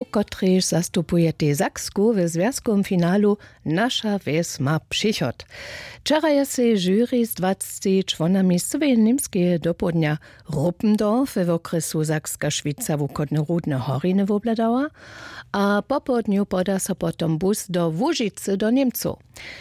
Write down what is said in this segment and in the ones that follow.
kotryż zastupuje te Saksku w związkowym finalu Nasza wes ma przychod. Wczoraj je se jury z 20 członami z niemskie do południa Ruppendorf w okresu Sakska Szwica wukodne Rudne Horiny wobladała, a po południu poda so potom bus do Łużycy do Niemców.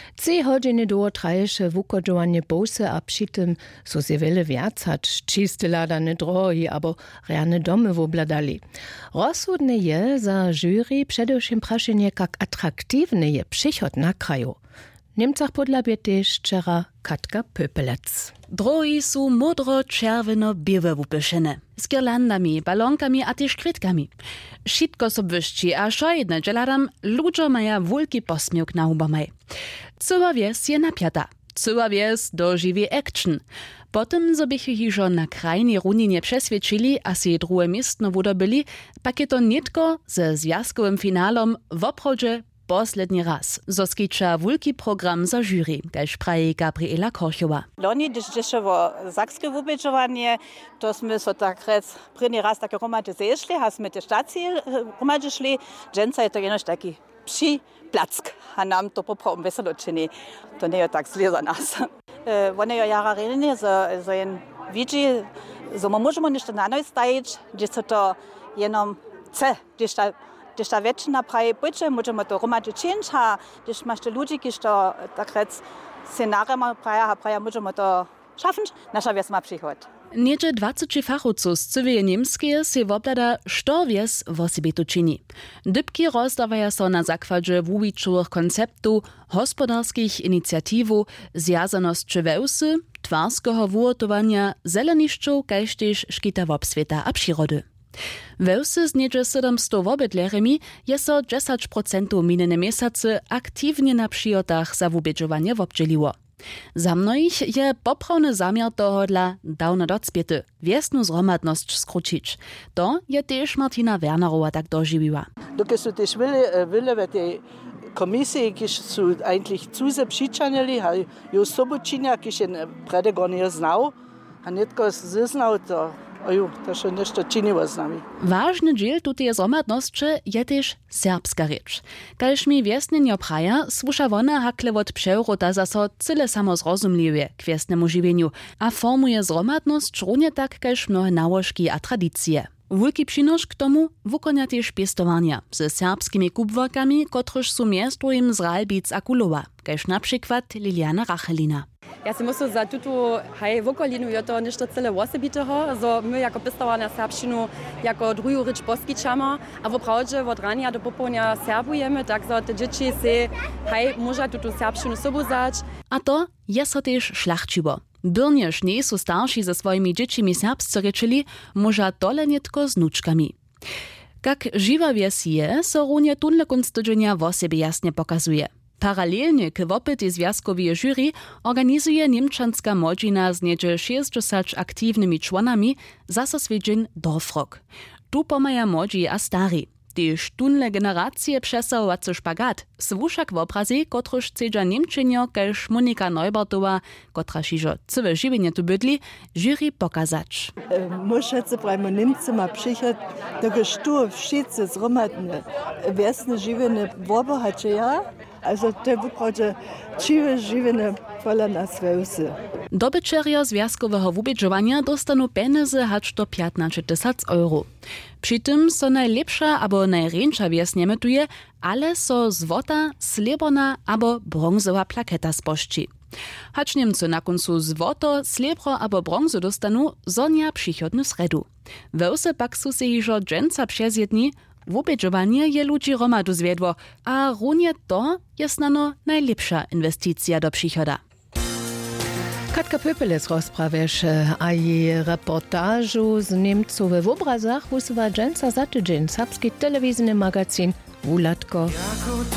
3 godziny długo trajesze wukodzowanie busy, a przy tym so se wiele więcać, čiste ladane drogi albo reane domy wobladali. Rozsudne je za jury przedewším prašenie, jak atraktivny je przychod na kraju. W Niemcach podlabie też wczera Katka Pöpelec. Drogi są modro-czerwono-białe wypyszone. Z girlandami, balonkami a też krytkami. Wszystko so błyszczy, a szo jedne dżeladam, ludzie mają wielki posmiech na ubamaj. Cała wieś je napiata. Cała wieś dożywi action. Potem, co bych ich już na krajnej rundinie przesvědčili a si drugie miejsce wydobyli, pak je to nitko ze związkowym finalom w obchodzie poslední raz. Zoskicza wielki program za jury, kaž praje Gabriela Korchowa. Loni, když deševo sakskie wubedžovanie, to sme so takrat první raz také romate zešli, a sme te štaci romate šli, dženca je to jenož taki psi plack, a nam to popravim veselo čini. To nie je tak zle za nas. One jo jara relne, so jen vidži, so ma možemo nešto na noj stajić, gdje se to jenom chce, když ta většina praje byče, můžeme to romadě činit, a když máš ty lidi, když to takrat scenárima praja, můžeme to schaffen, naša věc má příchod. Niedzie 20 fachowców z całej niemskie se woblada, što wies wo sobie to czyni. Dybki rozdawaja so na zakładzie wuwiczowych konceptów, gospodarskich inicjatywów, zjazanosće wełsy, twarskiego wuotowania, zeleniszczów, kaž tež škita wobswieta a przyrody. Wełsy z niedzie 700 wobydleremi je so 10% minene miesiące aktywnie na przyjotach za wubedżowanie wobdzieliło. Za mnoich je poprawny zamiar tohodla dawno docpiety, wiesnu zromadność skrócić. To je też Martina Wernerowa tak dożywiła. Dokąd są też wyle w tej komisji, kiż są eigentlich zuze przyczyniali, a już soboczynia, kiż je predego nie znał, a nie tylko znał, to to się nešto činilo z nami. Ważny dziel tutej zromadności je też serbska rzecz. Kaž mi wiesnenio praja, słusza wona hakle od przewrota zaso cyle samozrozumliwie k wiesnemu żywieniu, a formuje zromadność równie tak, kaž mnohe nałożki a tradycje. Wielki przynosz k tomu wykonia też piestowania ze serbskimi kubworkami, kotryż są miastrujim z Ralbic a Kulowa, kaž na przykład Liliana Rachelina. Ja si musím za tuto vokolinu je to nešto celé osobitého, so my jako pestowana serbšinu jako druhú reč poskyčame a voprawdźe od rania do popołudnia serbujemy, tak so te dzieci se môža tuto serbšinu sobuzać. A to je so też szlachciwo. Byrnież nie są starsi ze swoimi dziecimi serbsce rečili, môža tole netko z nučkami. Jak žiwa wies je, so równie tunle kunst tydzienia wo siebie jasnie pokazuje. Paralelnie k wopytej związkowej jury organizuje niemczanska młodzina z niedzie 60 aktywnymi członami zaso swój dzień Dorfrok. Tu pomaja młodzi a stari. Tyż tunle generacje przesahovacy špagat. Swuszak w obrazie, kotryż chcedza Niemczynio, kaž Monika Neubartowa, kotra šižo całe żywienie tu bydli, jury pokazać. Muszę prajmo Niemcy ma przychod, dokoż tu wszyscy zromadne wiesne żywienie wobohacze ja, also to wyprawdzie ciwe żywienie pola nas wełsy. Dobyczerio związkowego wubedżowania dostaną pieniądze hacz do 15 000 euro. Przy tym so najlepsza albo najręcza wies nie metuje, ale so złota, srebrna albo brązowa plaketa spości. Hacz Niemcy na końcu złoto, srebro albo brązo dostaną zonia przychodny sredu. Wełsy pak su se hižo dżęca przez jedni, wubedżowanie je ludzi romadu zwiedło, a równie to jest znano najlepsza inwestycja do przychoda. Katka Pöpelec rozprawiesz, a jej reportażu z Niemców w obrazach wysuwa dżęca za tydzień serbski telewizyjny magazyn Wulatko.